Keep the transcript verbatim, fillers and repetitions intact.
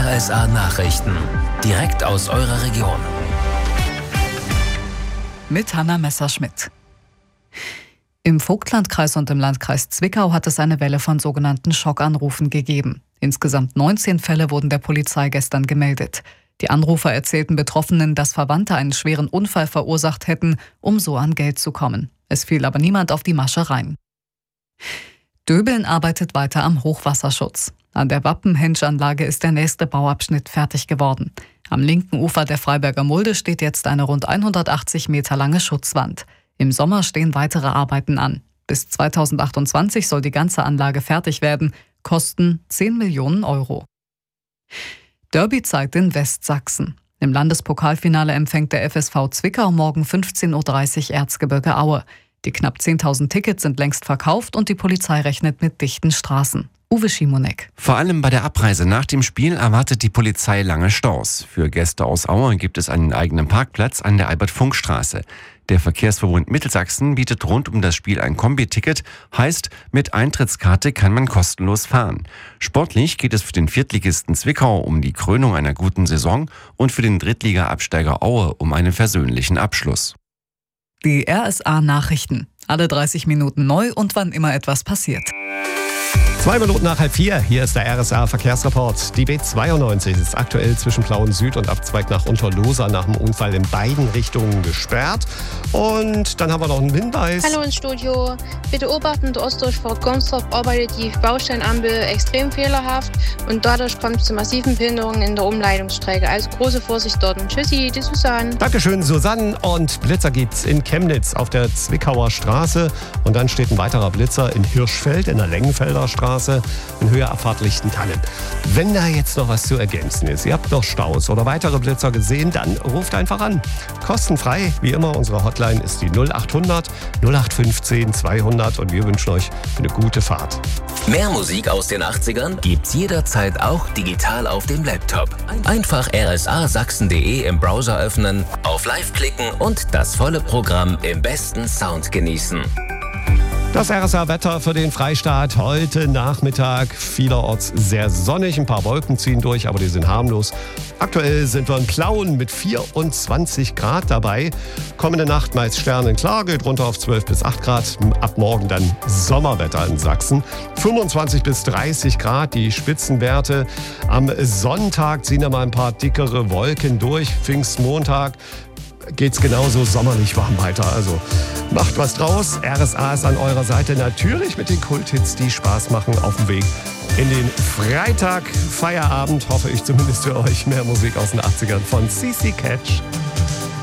R S A Nachrichten. Direkt aus eurer Region. Mit Hanna Messerschmidt. Im Vogtlandkreis und im Landkreis Zwickau hat es eine Welle von sogenannten Schockanrufen gegeben. Insgesamt neunzehn Fälle wurden der Polizei gestern gemeldet. Die Anrufer erzählten Betroffenen, dass Verwandte einen schweren Unfall verursacht hätten, um so an Geld zu kommen. Es fiel aber niemand auf die Masche rein. Döbeln arbeitet weiter am Hochwasserschutz. An der Wappenhenschanlage ist der nächste Bauabschnitt fertig geworden. Am linken Ufer der Freiberger Mulde steht jetzt eine rund hundertachtzig Meter lange Schutzwand. Im Sommer stehen weitere Arbeiten an. Bis zweitausendachtundzwanzig soll die ganze Anlage fertig werden, kosten zehn Millionen Euro. Derbyzeit in Westsachsen. Im Landespokalfinale empfängt der F S V Zwickau morgen fünfzehn Uhr dreißig Erzgebirge Aue. Die knapp zehntausend Tickets sind längst verkauft und die Polizei rechnet mit dichten Straßen. Uwe Schimonek. Vor allem bei der Abreise nach dem Spiel erwartet die Polizei lange Staus. Für Gäste aus Aue gibt es einen eigenen Parkplatz an der Albert-Funk-Straße. Der Verkehrsverbund Mittelsachsen bietet rund um das Spiel ein Kombi-Ticket, heißt, mit Eintrittskarte kann man kostenlos fahren. Sportlich geht es für den Viertligisten Zwickau um die Krönung einer guten Saison und für den Drittliga-Absteiger Aue um einen versöhnlichen Abschluss. Die R S A Nachrichten. Alle dreißig Minuten neu und wann immer etwas passiert. Zwei Minuten nach halb vier, hier ist der R S A Verkehrsreport. Die B zweiundneunzig ist aktuell zwischen Plauen Süd und Abzweig nach Unterlosa nach dem Unfall in beiden Richtungen gesperrt. Und dann haben wir noch einen Hinweis. Hallo ins Studio. Bitte beobachten, der Ostdurchfahrt Gonstorf arbeitet die Bausteinnampel extrem fehlerhaft und dadurch kommt es zu massiven Behinderungen in der Umleitungsstrecke. Also große Vorsicht dort. Und tschüssi, die Susanne. Dankeschön, Susanne. Und Blitzer gibt's in Chemnitz auf der Zwickauer Straße. Und dann steht ein weiterer Blitzer in Hirschfeld in der Lengenfelder Straße in Höhe Abfahrt Lichtentallen. Wenn da jetzt noch was zu ergänzen ist, ihr habt noch Staus oder weitere Blitzer gesehen, dann ruft einfach an. Kostenfrei, wie immer, unsere Hotline ist die null acht hundert null acht fünfzehn zweihundert und wir wünschen euch eine gute Fahrt. Mehr Musik aus den achtzigern gibt's jederzeit auch digital auf dem Laptop. Einfach r s a sachsen punkt d e im Browser öffnen, auf Live klicken und das volle Programm im besten Sound genießen. Das R S A-Wetter für den Freistaat heute Nachmittag. Vielerorts sehr sonnig, ein paar Wolken ziehen durch, aber die sind harmlos. Aktuell sind wir in Plauen mit vierundzwanzig Grad dabei. Kommende Nacht meist sternenklar, geht runter auf zwölf bis acht Grad. Ab morgen dann Sommerwetter in Sachsen. fünfundzwanzig bis dreißig Grad, die Spitzenwerte. Am Sonntag ziehen da mal ein paar dickere Wolken durch. Pfingstmontag geht's genauso sommerlich warm weiter. Also macht was draus. R S A ist an eurer Seite, natürlich mit den Kulthits, die Spaß machen, auf dem Weg in den Freitag Feierabend. Hoffe ich zumindest für euch. Mehr Musik aus den achtzigern von C C Catch.